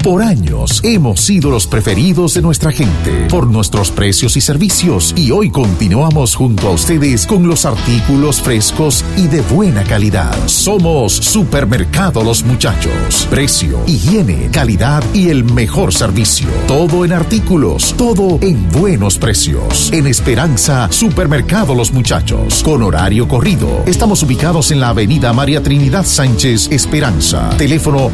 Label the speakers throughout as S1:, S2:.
S1: Por años hemos sido los preferidos de nuestra gente por nuestros precios y servicios, y hoy continuamos junto a ustedes con los artículos frescos y de buena calidad. Somos Supermercado Los Muchachos. Precio, higiene, calidad y el mejor servicio. Todo en artículos, todo en buenos precios. En Esperanza, Supermercado Los Muchachos, con horario corrido. Estamos ubicados en la avenida María Trinidad Sánchez, Esperanza. Teléfono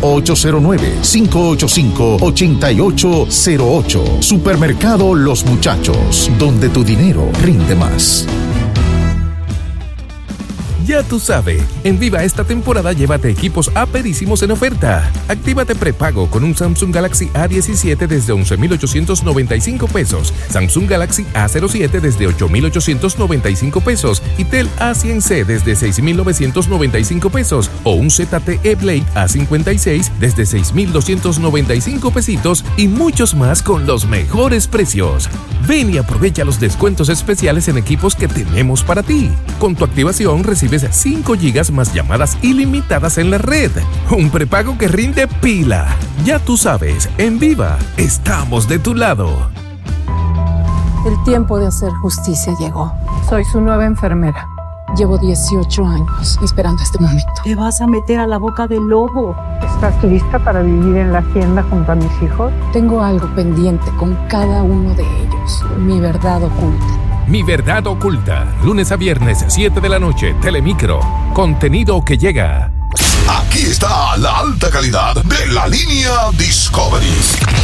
S1: 809-585-8808. Supermercado Los Muchachos, donde tu dinero rinde más.
S2: Ya tú sabes, en Viva esta temporada llévate equipos aperísimos en oferta. Actívate prepago con un Samsung Galaxy A17 desde 11,895 pesos, Samsung Galaxy A07 desde 8,895 pesos y Tel A100C desde 6,995 pesos o un ZTE Blade A56 desde 6,295 pesitos y muchos más con los mejores precios. Ven y aprovecha los descuentos especiales en equipos que tenemos para ti. Con tu activación recibes 5 gigas más llamadas ilimitadas en la red. Un prepago que rinde pila. Ya tú sabes, en Viva estamos de tu lado.
S3: El tiempo de hacer justicia llegó. Soy su nueva enfermera. Llevo 18 años esperando este momento.
S4: Te vas a meter a la boca del lobo.
S3: ¿Estás lista para vivir en la hacienda junto a mis hijos? Tengo algo pendiente con cada uno de ellos. Mi verdad oculta.
S2: Mi verdad oculta. Lunes a viernes, 7 de la noche, Telemicro. Contenido que llega.
S5: Aquí está la alta calidad de la línea Discovery.